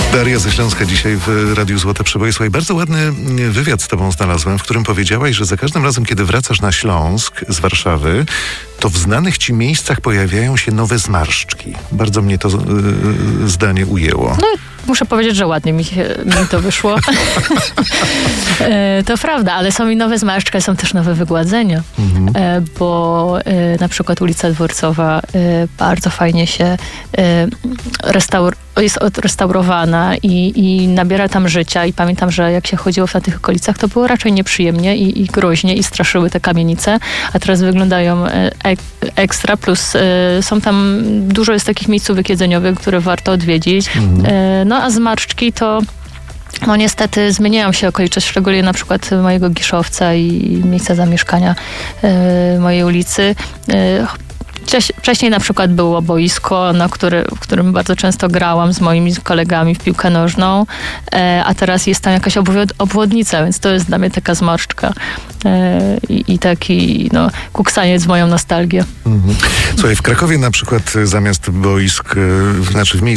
Daria ze Śląska dzisiaj w Radiu Złote Przeboje. Słuchaj, bardzo ładny wywiad z tobą znalazłem, w którym powiedziałaś, że za każdym razem, kiedy wracasz na Śląsk z Warszawy, to w znanych ci miejscach pojawiają się nowe zmarszczki. Bardzo mnie to zdanie ujęło. No, muszę powiedzieć, że ładnie mi to wyszło. To prawda, ale są i nowe zmarszczki, są też nowe wygładzenia. Bo na przykład ulica Dworcowa bardzo fajnie się jest odrestaurowana i nabiera tam życia. I pamiętam, że jak się chodziło w tych okolicach, to było raczej nieprzyjemnie i groźnie i straszyły te kamienice, a teraz wyglądają ekstra, plus są tam, dużo jest takich miejscówek jedzeniowych, które warto odwiedzić. No a zmarszczki to no niestety zmieniają się okoliczności, szczególnie na przykład mojego Giszowca i miejsca zamieszkania mojej ulicy. Wcześniej na przykład było boisko, w którym bardzo często grałam z moimi kolegami w piłkę nożną, a teraz jest tam jakaś obwodnica, więc to jest dla mnie taka zmarszczka i taki kuksaniec w moją nostalgię. Słuchaj, w Krakowie na przykład zamiast boisk, znaczy w miejscu